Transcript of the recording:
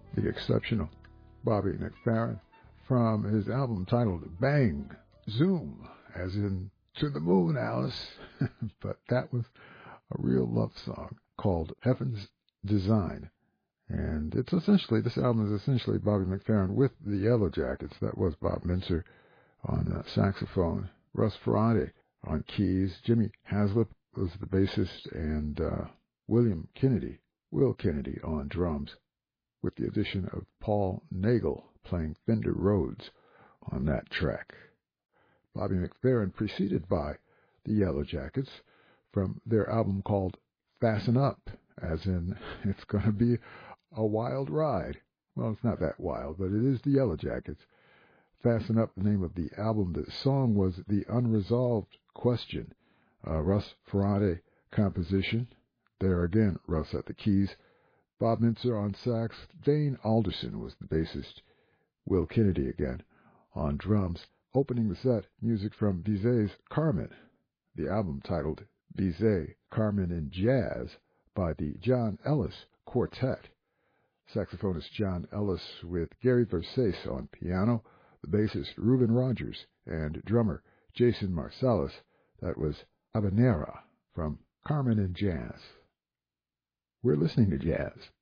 the exceptional Bobby McFerrin from his album titled Bang Zoom, as in to the moon, Alice. But that was a real love song called Heaven's Design. And it's essentially, this album is essentially Bobby McFerrin with the Yellow Jackets. That was Bob Mintzer on saxophone, Russ Ferrante on keys, Jimmy Haslip was the bassist, and Will Kennedy on drums, with the addition of Paul Nagel playing Fender Rhodes on that track. Bobby McFerrin preceded by the Yellow Jackets from their album called Fasten Up, as in it's going to be a wild ride. Well, it's not that wild, but it is the Yellow Jackets. Fasten Up, the name of the album. The song was The Unresolved Question, Russ Ferrante composition. There again, Russ at the keys, Bob Mintzer on sax, Dane Alderson was the bassist, Will Kennedy again on drums. Opening the set, music from Bizet's Carmen, the album titled Bizet, Carmen in Jazz by the John Ellis Quartet. Saxophonist John Ellis with Gary Versace on piano, the bassist Reuben Rogers, and drummer Jason Marsalis. That was Habanera from Carmen in Jazz. We're listening to jazz